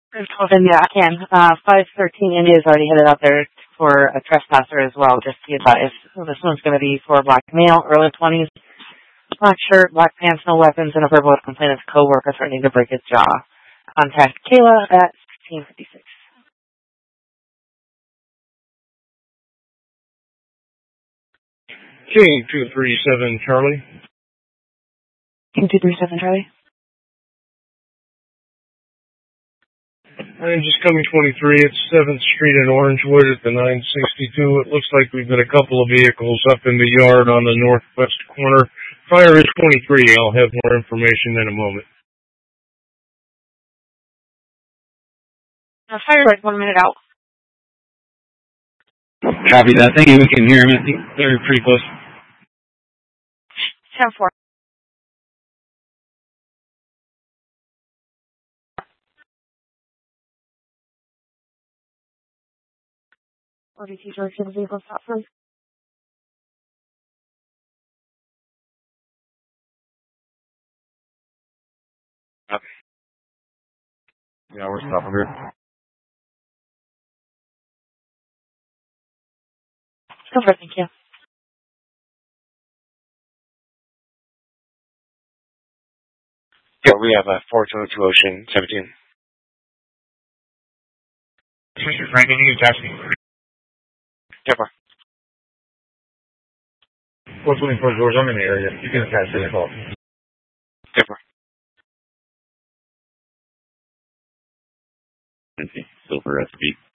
Then yeah, I can. 513 India's already headed out there for a trespasser as well, just to be advised. So this one's going to be for a black male, early 20s, black shirt, black pants, no weapons, and a verbal complaint of co-worker threatening to break his jaw. Contact Kayla at 1656. King 237 Charlie. King 237 Charlie. I'm just coming 23. It's 7th Street in Orangewood at the 962. It looks like we've got a couple of vehicles up in the yard on the northwest corner. Fire is 23. I'll have more information in a moment. Fire right 1 minute out. Copy that. Thank you. We can hear him. I think they're pretty close. 10-4. RDT direction vehicle stop first. Okay. Yeah, we're stopping here. Over, thank you. Yeah, we have a 422 Ocean 17. Mr. Frank, anything you taxi? Temper. 424 doors, I'm in the area. You can attach to the call. Temper. Silver SB.